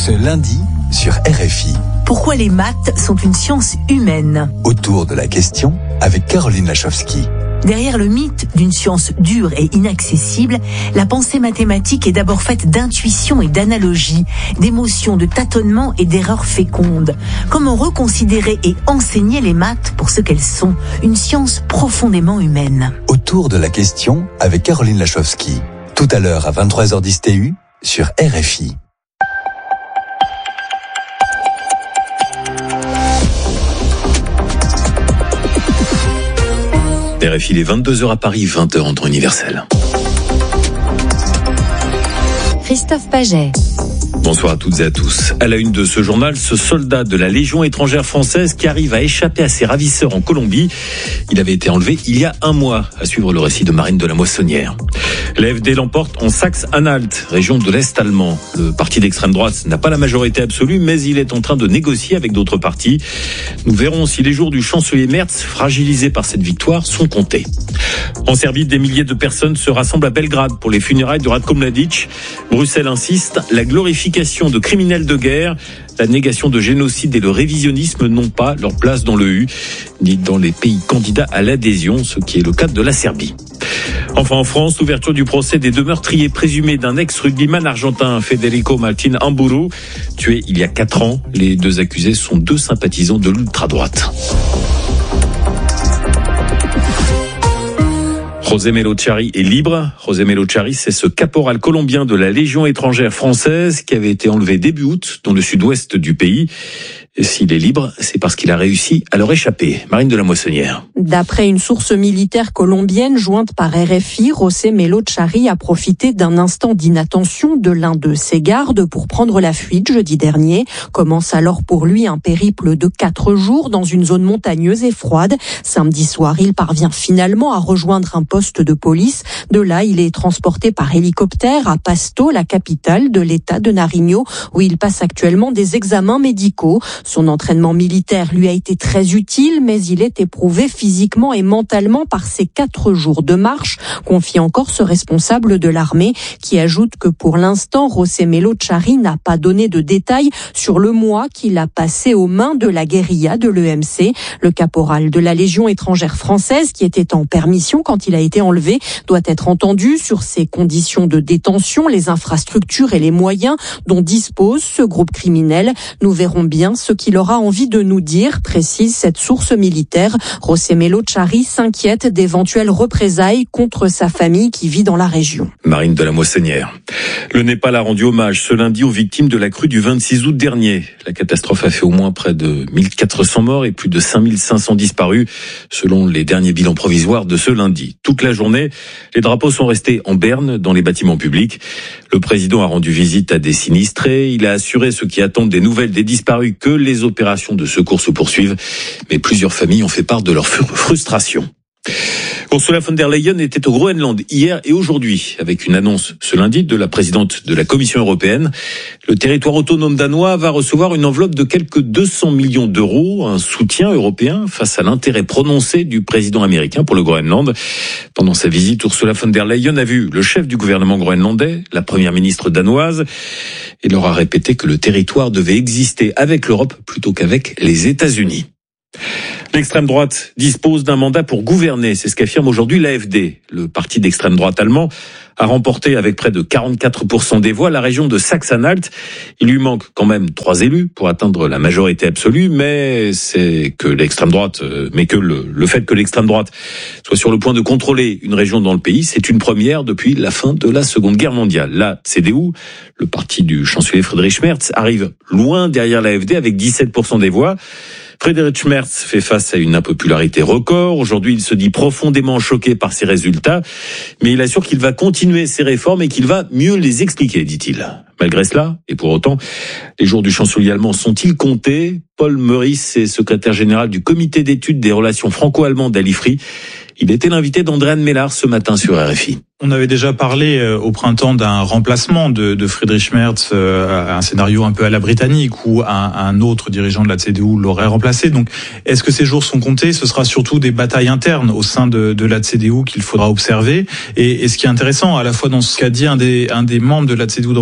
Ce lundi, sur RFI. Pourquoi les maths sont une science humaine ? Autour de la question, avec Caroline Lachowski. Derrière le mythe d'une science dure et inaccessible, la pensée mathématique est d'abord faite d'intuition et d'analogie, d'émotions, de tâtonnements et d'erreurs fécondes. Comment reconsidérer et enseigner les maths pour ce qu'elles sont, une science profondément humaine ? Autour de la question, avec Caroline Lachowski. Tout à l'heure à 23h10 TU, sur RFI. RFI, il est 22h à Paris, 20h en temps universel. Christophe Paget. Bonsoir à toutes et à tous. À la une de ce journal, ce soldat de la Légion étrangère française qui arrive à échapper à ses ravisseurs en Colombie. Il avait été enlevé il y a un mois, à suivre le récit de Marine de la Moissonnière. L'AfD l'emporte en Saxe-Anhalt, région de l'Est allemand. Le parti d'extrême droite n'a pas la majorité absolue, mais il est en train de négocier avec d'autres partis. Nous verrons si les jours du chancelier Merz, fragilisé par cette victoire, sont comptés. En Serbie, des milliers de personnes se rassemblent à Belgrade pour les funérailles de Ratko Mladic. Bruxelles insiste, la glorification de criminels de guerre, la négation de génocide et le révisionnisme n'ont pas leur place dans l'EU, ni dans les pays candidats à l'adhésion, ce qui est le cas de la Serbie. Enfin, en France, l'ouverture du procès des deux meurtriers présumés d'un ex-rugbyman argentin, Federico Martin Amburu, tué il y a 4 ans. Les deux accusés sont 2 sympathisants de l'ultra-droite. José Melo Chari est libre. José Melo Chari, c'est ce caporal colombien de la Légion étrangère française qui avait été enlevé début août dans le sud-ouest du pays. Et s'il est libre, c'est parce qu'il a réussi à leur échapper. Marine de la Moissonnière. D'après une source militaire colombienne jointe par RFI, José Melo Chari a profité d'un instant d'inattention de l'un de ses gardes pour prendre la fuite jeudi dernier. Commence alors pour lui un périple de 4 jours dans une zone montagneuse et froide. Samedi soir, il parvient finalement à rejoindre un poste de police. De là, il est transporté par hélicoptère à Pasto, la capitale de l'État de Nariño, où il passe actuellement des examens médicaux. Son entraînement militaire lui a été très utile, mais il est éprouvé physiquement et mentalement par ces 4 jours de marche, confie encore ce responsable de l'armée, qui ajoute que pour l'instant, José Melo Chari n'a pas donné de détails sur le mois qu'il a passé aux mains de la guérilla de l'EMC. Le caporal de la Légion étrangère française, qui était en permission quand il a été enlevé, doit être entendu sur ses conditions de détention, les infrastructures et les moyens dont dispose ce groupe criminel. Nous verrons bien ce qu'il aura envie de nous dire, précise cette source militaire. José Melo Chari s'inquiète d'éventuelles représailles contre sa famille qui vit dans la région. Marine de la Moissonnière. Le Népal a rendu hommage ce lundi aux victimes de la crue du 26 août dernier. La catastrophe a fait au moins près de 1400 morts et plus de 5500 disparus, selon les derniers bilans provisoires de ce lundi. Toute la journée, les drapeaux sont restés en berne dans les bâtiments publics. Le président a rendu visite à des sinistrés. Il a assuré ceux qui attendent des nouvelles des disparus que les opérations de secours se poursuivent. Mais plusieurs familles ont fait part de leur frustration. Ursula von der Leyen était au Groenland hier et aujourd'hui, avec une annonce ce lundi de la présidente de la Commission européenne. Le territoire autonome danois va recevoir une enveloppe de quelques 200 millions d'euros, un soutien européen face à l'intérêt prononcé du président américain pour le Groenland. Pendant sa visite, Ursula von der Leyen a vu le chef du gouvernement groenlandais, la première ministre danoise, et leur a répété que le territoire devait exister avec l'Europe plutôt qu'avec les États-Unis. L'extrême droite dispose d'un mandat pour gouverner, c'est ce qu'affirme aujourd'hui l'AfD. Le parti d'extrême droite allemand a remporté avec près de 44% des voix la région de Saxe-Anhalt. Il lui manque quand même 3 élus pour atteindre la majorité absolue, mais c'est que l'extrême droite, le fait que l'extrême droite soit sur le point de contrôler une région dans le pays, c'est une première depuis la fin de la Seconde Guerre mondiale. La CDU, le parti du chancelier Friedrich Merz, arrive loin derrière l'AfD avec 17% des voix. Friedrich Merz fait face à une impopularité record. Aujourd'hui, il se dit profondément choqué par ses résultats, mais il assure qu'il va continuer ses réformes et qu'il va mieux les expliquer, dit-il. Malgré cela, et pour autant, les jours du chancelier allemand sont-ils comptés ? Paul Meurice est secrétaire général du comité d'études des relations franco-allemandes à l'IFRI. Il était l'invité d'Andréane Mellard ce matin sur RFI. On avait déjà parlé au printemps d'un remplacement de Friedrich Merz, un scénario un peu à la britannique où un autre dirigeant de la CDU l'aurait remplacé. Donc, est-ce que ces jours sont comptés ? Ce sera surtout des batailles internes au sein de la CDU qu'il faudra observer. Et ce qui est intéressant, à la fois dans ce qu'a dit un des membres de la CDU dans votre première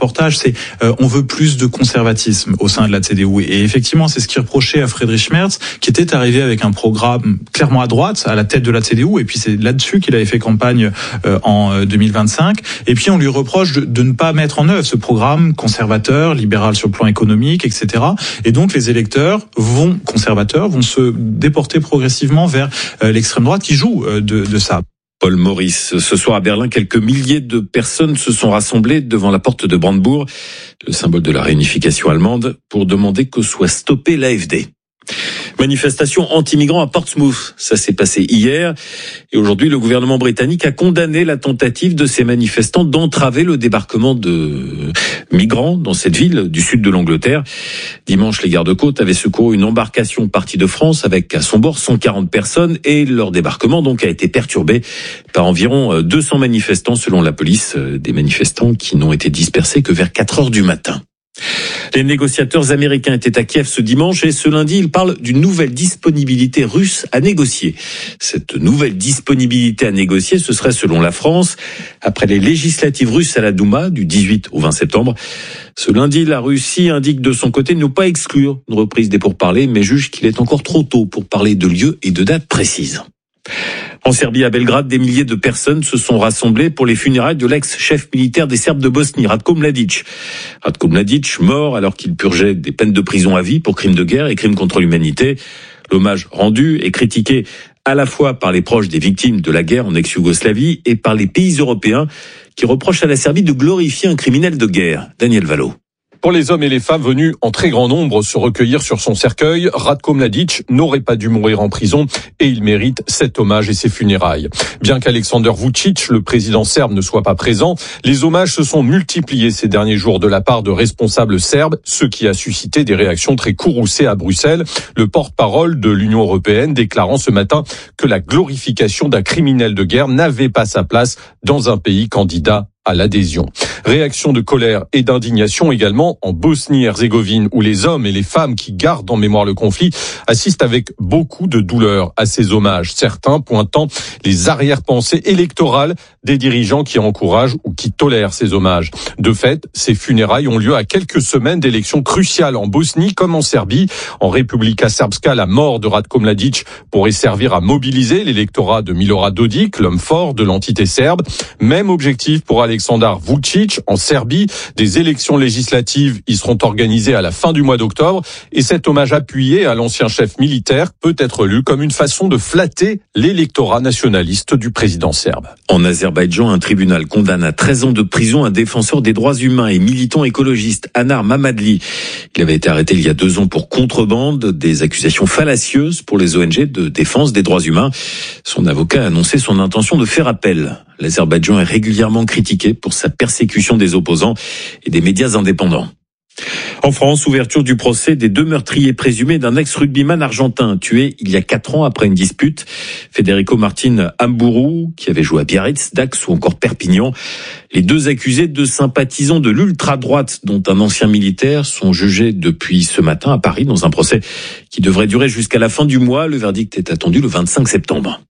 reportage, c'est on veut plus de conservatisme au sein de la CDU. Et effectivement, c'est ce qui reprochait à Friedrich Merz, qui était arrivé avec un programme clairement à droite, à la tête de la CDU, et puis c'est là-dessus qu'il avait fait campagne en 2025. Et puis on lui reproche de ne pas mettre en œuvre ce programme conservateur, libéral sur le plan économique, etc. Et donc les électeurs conservateurs vont se déporter progressivement vers l'extrême droite qui joue de ça. Paul Maurice, ce soir à Berlin, quelques milliers de personnes se sont rassemblées devant la porte de Brandebourg, le symbole de la réunification allemande, pour demander que soit stoppée l'AfD. Manifestation anti-migrants à Portsmouth, ça s'est passé hier. Et aujourd'hui, le gouvernement britannique a condamné la tentative de ces manifestants d'entraver le débarquement de migrants dans cette ville du sud de l'Angleterre. Dimanche, les gardes-côtes avaient secouru une embarcation partie de France avec à son bord 140 personnes et leur débarquement donc a été perturbé par environ 200 manifestants selon la police, des manifestants qui n'ont été dispersés que vers 4 heures du matin. Les négociateurs américains étaient à Kiev ce dimanche et ce lundi, ils parlent d'une nouvelle disponibilité russe à négocier. Cette nouvelle disponibilité à négocier, ce serait selon la France, après les législatives russes à la Douma du 18 au 20 septembre. Ce lundi, la Russie indique de son côté ne pas exclure une reprise des pourparlers, mais juge qu'il est encore trop tôt pour parler de lieu et de date précises. En Serbie, à Belgrade, des milliers de personnes se sont rassemblées pour les funérailles de l'ex-chef militaire des Serbes de Bosnie, Ratko Mladic. Ratko Mladic, mort alors qu'il purgeait des peines de prison à vie pour crimes de guerre et crimes contre l'humanité. L'hommage rendu est critiqué à la fois par les proches des victimes de la guerre en ex-Yougoslavie et par les pays européens qui reprochent à la Serbie de glorifier un criminel de guerre. Daniel Valo. Pour les hommes et les femmes venus en très grand nombre se recueillir sur son cercueil, Ratko Mladic n'aurait pas dû mourir en prison et il mérite cet hommage et ses funérailles. Bien qu'Alexander Vučić, le président serbe, ne soit pas présent, les hommages se sont multipliés ces derniers jours de la part de responsables serbes, ce qui a suscité des réactions très courroucées à Bruxelles. Le porte-parole de l'Union européenne déclarant ce matin que la glorification d'un criminel de guerre n'avait pas sa place dans un pays candidat à l'adhésion. Réaction de colère et d'indignation également en Bosnie-Herzégovine, où les hommes et les femmes qui gardent en mémoire le conflit assistent avec beaucoup de douleur à ces hommages, certains pointant les arrière-pensées électorales des dirigeants qui encouragent ou qui tolèrent ces hommages. De fait, ces funérailles ont lieu à quelques semaines d'élections cruciales en Bosnie comme en Serbie. En Republika Srpska, la mort de Ratko Mladic pourrait servir à mobiliser l'électorat de Milorad Dodik, l'homme fort de l'entité serbe. Même objectif pour Aleksandar Vučić en Serbie. Des élections législatives y seront organisées à la fin du mois d'octobre et cet hommage appuyé à l'ancien chef militaire peut être lu comme une façon de flatter l'électorat nationaliste du président serbe. En Azerbaïdjan, un tribunal condamne à 13 ans de prison un défenseur des droits humains et militant écologiste, Anar Mammadli. Il avait été arrêté il y a 2 ans pour contrebande, des accusations fallacieuses pour les ONG de défense des droits humains. Son avocat a annoncé son intention de faire appel. L'Azerbaïdjan est régulièrement critiqué pour sa persécution des opposants et des médias indépendants. En France, ouverture du procès des 2 meurtriers présumés d'un ex-rugbyman argentin tué il y a 4 ans après une dispute. Federico Martin Amburú, qui avait joué à Biarritz, Dax ou encore Perpignan. Les 2 accusés de sympathisants de l'ultra-droite, dont un ancien militaire, sont jugés depuis ce matin à Paris dans un procès qui devrait durer jusqu'à la fin du mois. Le verdict est attendu le 25 septembre.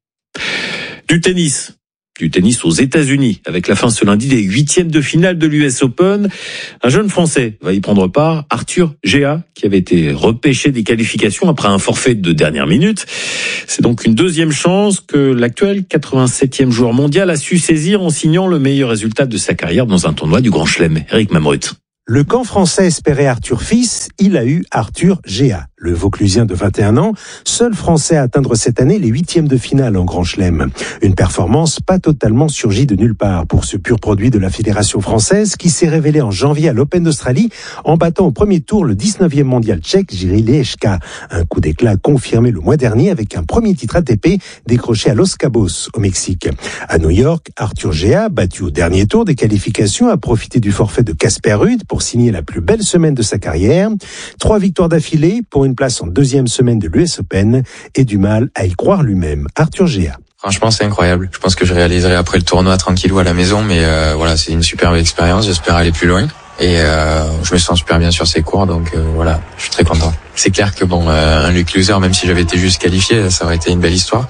Du tennis aux États-Unis, avec la fin ce lundi des 8e de finale de l'US Open. Un jeune Français va y prendre part, Arthur Gea, qui avait été repêché des qualifications après un forfait de dernière minute. C'est donc une 2e chance que l'actuel 87e joueur mondial a su saisir en signant le meilleur résultat de sa carrière dans un tournoi du Grand Chelem. Eric Mamrut. Le camp français espérait Arthur fils, il a eu Arthur Gea. Le Vauclusien de 21 ans, seul Français à atteindre cette année les 8e de finale en Grand Chelem. Une performance pas totalement surgie de nulle part pour ce pur produit de la Fédération française qui s'est révélé en janvier à l'Open d'Australie en battant au premier tour le 19e mondial tchèque Jiří Lehečka. Un coup d'éclat confirmé le mois dernier avec un premier titre ATP décroché à Los Cabos au Mexique. À New York, Arthur Gea, battu au dernier tour des qualifications, a profité du forfait de Casper Ruud pour signer la plus belle semaine de sa carrière. 3 victoires d'affilée pour une place en 2e semaine de l'US Open et du mal à y croire lui-même. Arthur Gea. Franchement, c'est incroyable. Je pense que je réaliserai après le tournoi tranquillou à la maison, mais voilà, c'est une superbe expérience. J'espère aller plus loin et je me sens super bien sur ces cours, donc voilà, je suis très content. C'est clair que un Luke Loser, même si j'avais été juste qualifié, ça aurait été une belle histoire.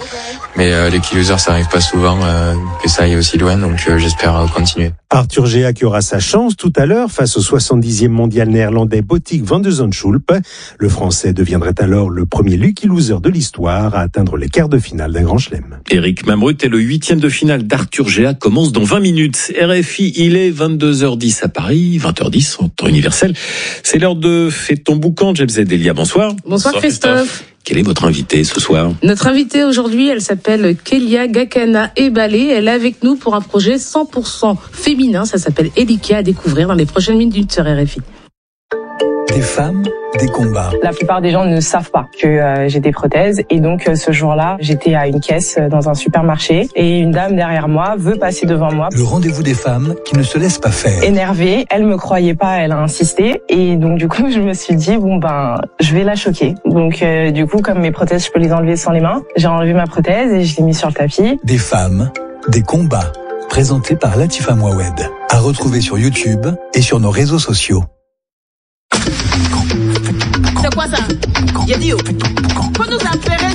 Mais les Kiloser, ça arrive pas souvent que ça aille aussi loin, donc j'espère continuer. Arthur Géa qui aura sa chance tout à l'heure face au 70e mondial néerlandais Botic van de Zandschulp. Le Français deviendrait alors le premier Lucky Loser de l'histoire à atteindre les quarts de finale d'un grand chelem. Éric Mamrut et le 8e de finale d'Arthur Géa commence dans 20 minutes. RFI, il est 22h10 à Paris, 20h10 en temps universel. C'est l'heure de Fais ton boucan. James Delia, bonsoir. Bonsoir Christophe. Quel est votre invité ce soir? Notre invitée aujourd'hui, elle s'appelle Kélia Gakana Ebalé. Elle est avec nous pour un projet 100% féminin. Ça s'appelle Elikia, à découvrir dans les prochaines minutes sur RFI. Des femmes, des combats. La plupart des gens ne savent pas que j'ai des prothèses et donc ce jour-là, j'étais à une caisse dans un supermarché et une dame derrière moi veut passer devant moi. Le rendez-vous des femmes qui ne se laissent pas faire. Énervée, elle me croyait pas, elle a insisté et donc du coup je me suis dit je vais la choquer. Donc du coup comme mes prothèses je peux les enlever sans les mains, j'ai enlevé ma prothèse et je l'ai mis sur le tapis. Des femmes, des combats. Présenté par Latifa Mouawed. À retrouver sur YouTube et sur nos réseaux sociaux. C'est quoi ça? Faut nous appeler.